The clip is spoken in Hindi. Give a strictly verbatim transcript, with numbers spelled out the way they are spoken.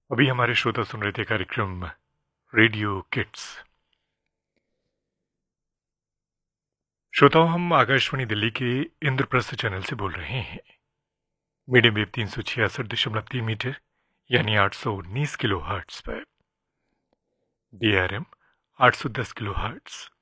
अभी हमारे श्रोता सुन रहे थे कार्यक्रम रेडियो किड्स। श्रोताओं, हम आकाशवाणी दिल्ली के इंद्रप्रस्थ चैनल से बोल रहे हैं। मीडियम वेव तीन सौ छियासठ दशमलव तीन मीटर यानी आठ सौ उन्नीस किलो हर्ट्स पर, डी आर एम आठ सौ दस किलो हर्ट्स